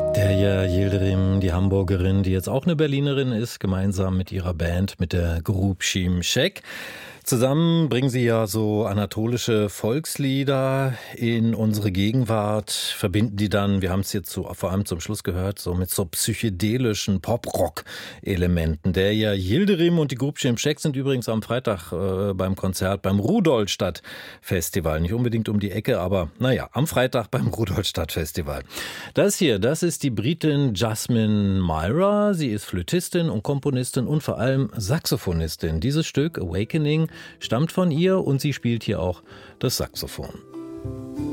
Derya Yildirim, die Hamburgerin, die jetzt auch eine Berlinerin ist, gemeinsam mit ihrer Band, mit der Grup Şimşek. Zusammen bringen sie ja so anatolische Volkslieder in unsere Gegenwart, verbinden die dann, wir haben es jetzt so, vor allem zum Schluss gehört, so mit so psychedelischen Pop-Rock-Elementen. Derya Yildirim und die Grup Şimşek sind übrigens am Freitag beim Konzert beim Rudolstadt-Festival. Nicht unbedingt um die Ecke, aber naja, am Freitag beim Rudolstadt-Festival. Das ist die Britin Jasmine Myra. Sie ist Flötistin und Komponistin und vor allem Saxophonistin. Dieses Stück, Awakening, stammt von ihr und sie spielt hier auch das Saxophon.